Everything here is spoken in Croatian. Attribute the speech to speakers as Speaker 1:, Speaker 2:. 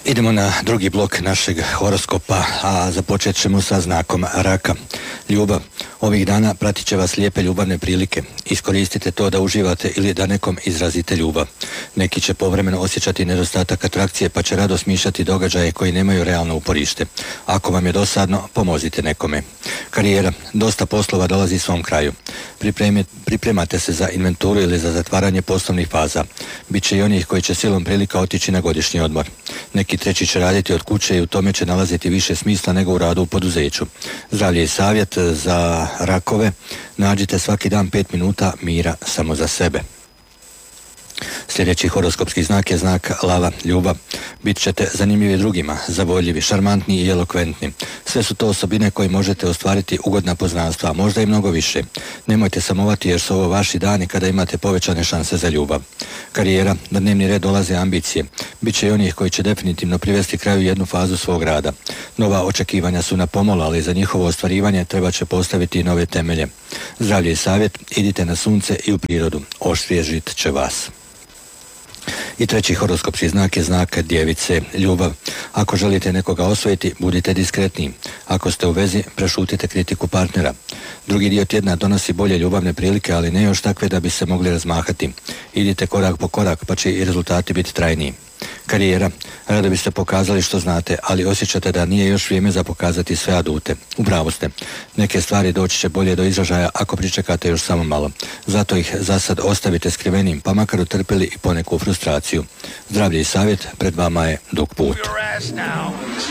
Speaker 1: Idemo na drugi blok našeg horoskopa, a započet ćemo sa znakom raka. Ljubav. Ovih dana pratit će vas lijepe ljubavne prilike. Iskoristite to da uživate ili da nekom izrazite ljubav. Neki će povremeno osjećati nedostatak atrakcije pa će rado smišljati događaje koji nemaju realno uporište. Ako vam je dosadno, pomozite nekome. Karijera. Dosta poslova dolazi svom kraju. Pripremate se za inventuru ili za zatvaranje poslovnih faza. Biće i onih koji će silom prilika otići na godišnji odmor. Neki treći će raditi od kuće i u tome će nalaziti više smisla nego u radu u poduzeću. Zdravlje i savjet za rakove. Nađite svaki dan 5 minuta mira samo za sebe. Sljedeći horoskopski znak je znak lava, ljubav. Bit ćete zanimljivi drugima, zavoljivi, šarmantni i elokventni. Sve su to osobine koje možete ostvariti ugodna poznanstva, a možda i mnogo više. Nemojte samovati jer su ovo vaši dani kada imate povećane šanse za ljubav. Karijera, na dnevni red dolaze ambicije. Biće i onih koji će definitivno privesti kraju jednu fazu svog rada. Nova očekivanja su na pomolu, ali za njihovo ostvarivanje treba će postaviti i nove temelje. Zdravlje i savjet, idite na sunce i u prirodu. Osvježit će vas. I treći horoskopski znak je znak djevice, ljubav. Ako želite nekoga osvojiti, budite diskretniji. Ako ste u vezi, prešutite kritiku partnera. Drugi dio tjedna donosi bolje ljubavne prilike, ali ne još takve da bi se mogli razmahati. Idite korak po korak, pa će i rezultati biti trajniji. Karijera. Rado biste pokazali što znate, ali osjećate da nije još vrijeme za pokazati sve adute. Upravo ste. Neke stvari doći će bolje do izražaja ako pričekate još samo malo. Zato ih za sad ostavite skrivenim, pa makar utrpili i poneku frustraciju. Zdravlje i savjet, pred vama je dug put.